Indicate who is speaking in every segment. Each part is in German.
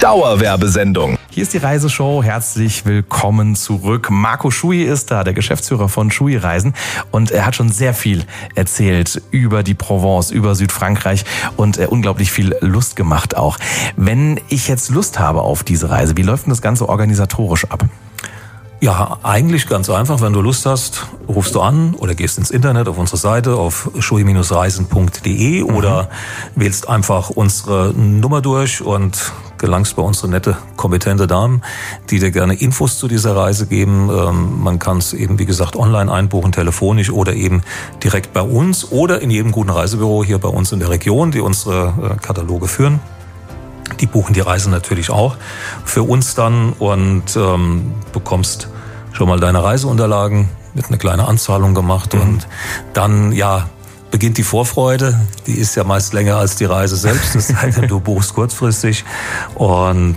Speaker 1: Dauerwerbesendung.
Speaker 2: Hier ist die Reiseshow. Herzlich willkommen zurück. Marco Schui ist da, der Geschäftsführer von Schui Reisen. Und er hat schon sehr viel erzählt über die Provence, über Südfrankreich und unglaublich viel Lust gemacht auch. Wenn ich jetzt Lust habe auf diese Reise, wie läuft denn das Ganze organisatorisch ab?
Speaker 3: Ja, eigentlich ganz einfach. Wenn du Lust hast, rufst du an oder gehst ins Internet auf unsere Seite auf schui-reisen.de oder wählst einfach unsere Nummer durch und gelangst bei unsere nette, kompetente Damen, die dir gerne Infos zu dieser Reise geben. Man kann es eben, wie gesagt, online einbuchen, telefonisch oder eben direkt bei uns oder in jedem guten Reisebüro hier bei uns in der Region, die unsere Kataloge führen. Die buchen die Reise natürlich auch für uns dann und bekommst schon mal deine Reiseunterlagen, wird eine kleine Anzahlung gemacht und dann, beginnt die Vorfreude. Die ist ja meist länger als die Reise selbst, es sei denn, du buchst kurzfristig und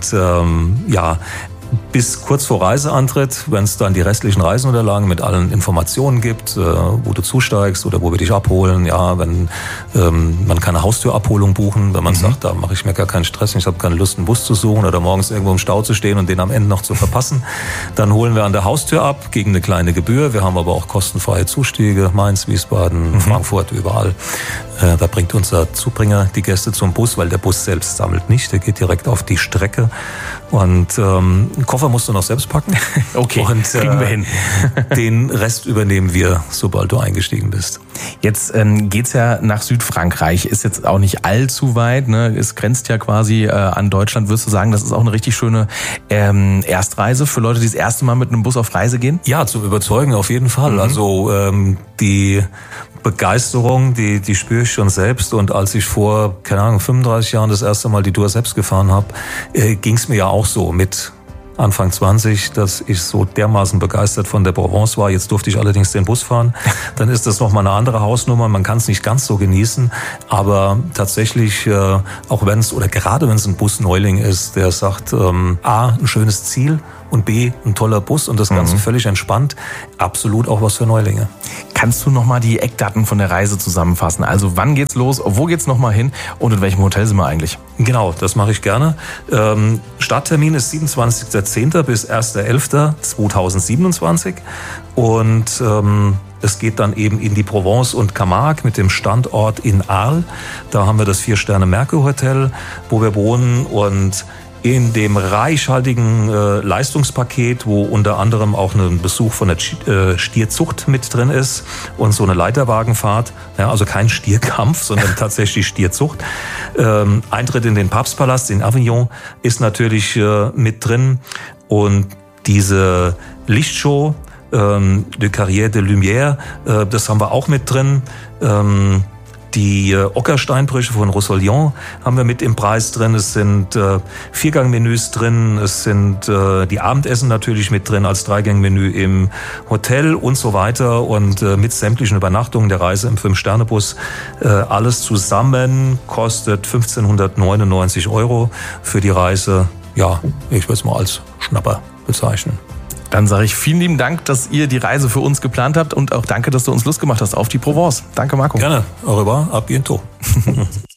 Speaker 3: bis kurz vor Reiseantritt, wenn es dann die restlichen Reiseunterlagen mit allen Informationen gibt, wo du zusteigst oder wo wir dich abholen, wenn man kann eine Haustürabholung buchen, wenn man sagt, da mache ich mir gar keinen Stress, ich habe keine Lust, einen Bus zu suchen oder morgens irgendwo im Stau zu stehen und den am Ende noch zu verpassen, dann holen wir an der Haustür ab gegen eine kleine Gebühr. Wir haben aber auch kostenfreie Zustiege, Mainz, Wiesbaden, Frankfurt, überall. Da bringt unser Zubringer die Gäste zum Bus, weil der Bus selbst sammelt nicht, der geht direkt auf die Strecke. Und einen Koffer musst du noch selbst packen.
Speaker 2: Okay,
Speaker 3: und
Speaker 2: kriegen wir hin.
Speaker 3: Den Rest übernehmen wir, sobald du eingestiegen bist.
Speaker 2: Jetzt geht's ja nach Südfrankreich, ist jetzt auch nicht allzu weit, ne? Es grenzt ja quasi an Deutschland. Würdest du sagen, das ist auch eine richtig schöne Erstreise für Leute, die das erste Mal mit einem Bus auf Reise gehen?
Speaker 3: Ja, zum Überzeugen auf jeden Fall. Also die Begeisterung, die spüre ich schon selbst. Und als ich vor, 35 Jahren das erste Mal die Tour selbst gefahren habe, ging es mir ja auch so mit Anfang 20, dass ich so dermaßen begeistert von der Provence war. Jetzt durfte ich allerdings den Bus fahren. Dann ist das nochmal eine andere Hausnummer. Man kann es nicht ganz so genießen. Aber tatsächlich, auch wenn es, oder gerade wenn es ein Busneuling ist, der sagt, A, ein schönes Ziel und B, ein toller Bus und das Ganze völlig entspannt, absolut auch was für Neulinge.
Speaker 2: Kannst du nochmal die Eckdaten von der Reise zusammenfassen? Also wann geht's los, wo geht's nochmal hin und in welchem Hotel sind wir eigentlich?
Speaker 3: Genau, das mache ich gerne. Starttermin ist 27.10. bis 1.11.2027 und es geht dann eben in die Provence und Camargue mit dem Standort in Arles. Da haben wir das 4-Sterne-Mercure-Hotel, wo wir wohnen und in dem reichhaltigen Leistungspaket, wo unter anderem auch ein Besuch von der Stierzucht mit drin ist und so eine Leiterwagenfahrt, also kein Stierkampf, sondern tatsächlich Stierzucht. Eintritt in den Papstpalast in Avignon ist natürlich mit drin und diese Lichtshow, de Carrière de Lumière, das haben wir auch mit drin. Die Ockersteinbrüche von Roussillon haben wir mit im Preis drin. Es sind 4-Gang-Menüs drin. Es sind die Abendessen natürlich mit drin als 3-Gang-Menü im Hotel und so weiter. Und mit sämtlichen Übernachtungen der Reise im 5-Sterne-Bus. Alles zusammen kostet 1.599 € für die Reise. Ja, ich würde es mal als Schnapper bezeichnen.
Speaker 2: Dann sage ich vielen lieben Dank, dass ihr die Reise für uns geplant habt und auch danke, dass du uns Lust gemacht hast auf die Provence. Danke, Marco.
Speaker 3: Gerne. Au revoir, à bientôt.